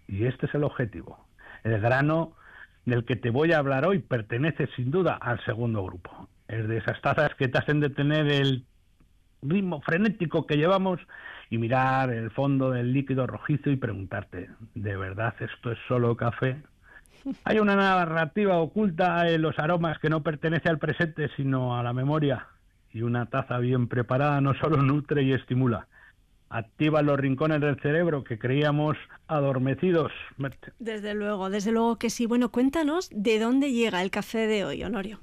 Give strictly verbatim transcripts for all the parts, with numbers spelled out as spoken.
Y este es el objetivo. El grano del que te voy a hablar hoy pertenece sin duda al segundo grupo. Es de esas tazas que te hacen detener el ritmo frenético que llevamos y mirar el fondo del líquido rojizo y preguntarte, ¿de verdad esto es solo café? Hay una narrativa oculta en los aromas que no pertenece al presente sino a la memoria, y una taza bien preparada no solo nutre y estimula, activa los rincones del cerebro que creíamos adormecidos. Desde luego, desde luego que sí. Bueno, cuéntanos de dónde llega el café de hoy, Honorio.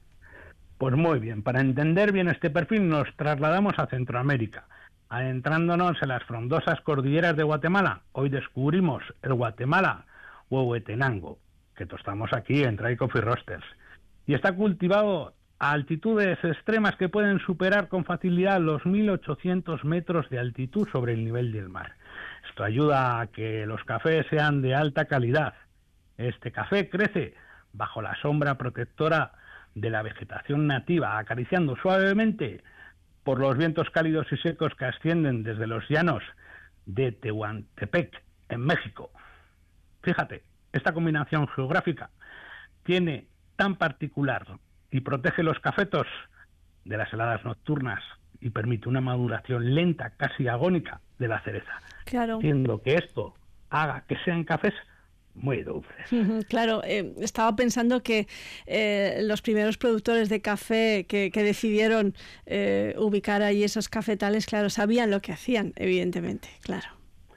Pues muy bien, para entender bien este perfil nos trasladamos a Centroamérica, adentrándonos en las frondosas cordilleras de Guatemala. Hoy descubrimos el Guatemala Huehuetenango, que tostamos aquí en Dry Coffee Roasters, y está cultivado a altitudes extremas que pueden superar con facilidad los mil ochocientos metros de altitud sobre el nivel del mar. Esto ayuda a que los cafés sean de alta calidad. Este café crece bajo la sombra protectora de la vegetación nativa, acariciando suavemente por los vientos cálidos y secos que ascienden desde los llanos de Tehuantepec, en México. Fíjate, esta combinación geográfica tiene tan particular y protege los cafetos de las heladas nocturnas y permite una maduración lenta, casi agónica, de la cereza. Claro. Haciendo que esto haga que sean cafés muy dulces. Claro, eh, estaba pensando que eh, los primeros productores de café que, que decidieron eh, ubicar ahí esos cafetales, claro, sabían lo que hacían, evidentemente, claro.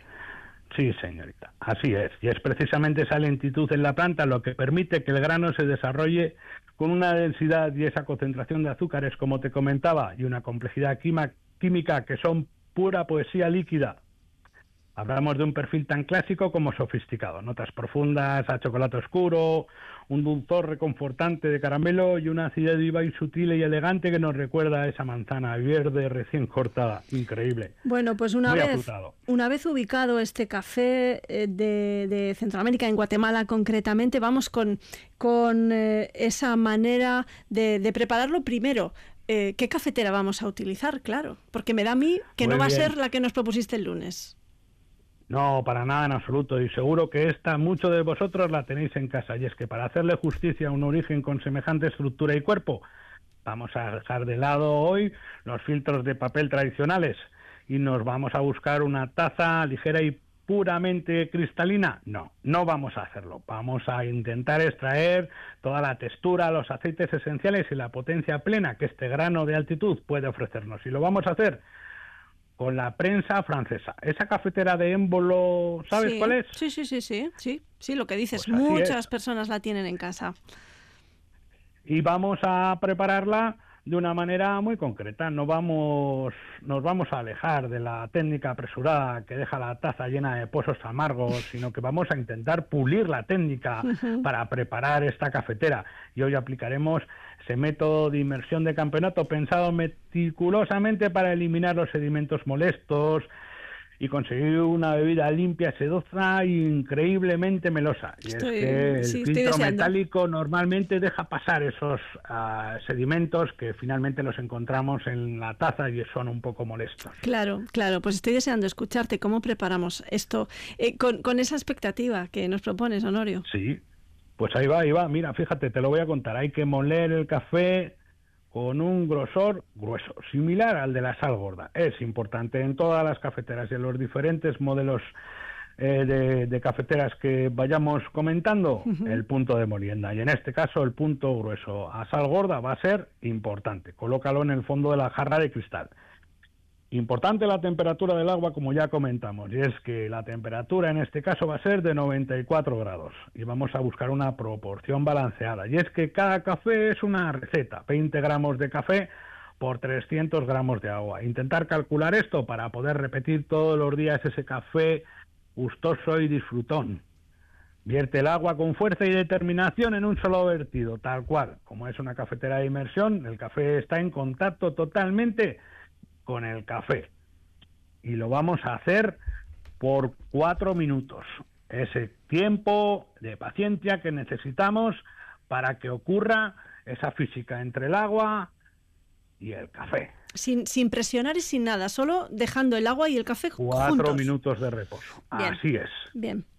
Sí, señorita, así es. Y es precisamente esa lentitud en la planta lo que permite que el grano se desarrolle con una densidad y esa concentración de azúcares, como te comentaba, y una complejidad quima, química que son pura poesía líquida. Hablamos de un perfil tan clásico como sofisticado, notas profundas a chocolate oscuro, un dulzor reconfortante de caramelo y una acidez viva y sutil y elegante que nos recuerda a esa manzana verde recién cortada. Increíble. Bueno, pues una Muy vez afrutado. una vez ubicado este café eh, de, de Centroamérica, en Guatemala concretamente, vamos con, con eh, esa manera de, de prepararlo primero. Eh, ¿Qué cafetera vamos a utilizar? Claro, porque me da a mí que Muy no va bien. a ser la que nos propusiste el lunes. No, para nada en absoluto, y seguro que esta muchos de vosotros la tenéis en casa, y es que para hacerle justicia a un origen con semejante estructura y cuerpo, vamos a dejar de lado hoy los filtros de papel tradicionales y nos vamos a buscar una taza ligera y puramente cristalina. No, no vamos a hacerlo, vamos a intentar extraer toda la textura, los aceites esenciales y la potencia plena que este grano de altitud puede ofrecernos, y lo vamos a hacer con la prensa francesa. Esa cafetera de émbolo, ¿sabes Sí, cuál es? Sí, sí, sí, sí, sí, sí, lo que dices, Pues así muchas es. personas la tienen en casa. Y vamos a prepararla de una manera muy concreta. No vamos, nos vamos a alejar de la técnica apresurada que deja la taza llena de pozos amargos, sino que vamos a intentar pulir la técnica Uh-huh. para preparar esta cafetera. Y hoy aplicaremos ese método de inmersión de campeonato pensado meticulosamente para eliminar los sedimentos molestos y conseguir una bebida limpia, sedosa e increíbmente melosa. Y Estoy- es que el sí, estoy filtro deseando. metálico normalmente deja pasar esos uh, sedimentos que finalmente los encontramos en la taza y son un poco molestos. Claro, claro, pues estoy deseando escucharte cómo preparamos esto eh, con, con esa expectativa que nos propones, Honorio. Sí, pues ahí va, ahí va. Mira, fíjate, te lo voy a contar. Hay que moler el café con un grosor grueso, similar al de la sal gorda. Es importante en todas las cafeteras y en los diferentes modelos eh, de, de cafeteras que vayamos comentando, Uh-huh. el punto de molienda. Y en este caso el punto grueso a sal gorda va a ser importante. Colócalo en el fondo de la jarra de cristal. Importante la temperatura del agua, como ya comentamos, y es que la temperatura en este caso va a ser de noventa y cuatro grados y vamos a buscar una proporción balanceada, y es que cada café es una receta, veinte gramos de café por trescientos gramos de agua. Intentar calcular esto para poder repetir todos los días ese café gustoso y disfrutón. Vierte el agua con fuerza y determinación en un solo vertido, tal cual. Como es una cafetera de inmersión, el café está en contacto totalmente con el café y lo vamos a hacer por cuatro minutos, ese tiempo de paciencia que necesitamos para que ocurra esa física entre el agua y el café. Sin, sin presionar y sin nada, solo dejando el agua y el café Cuatro juntos. minutos de reposo. Bien. Así es. Bien.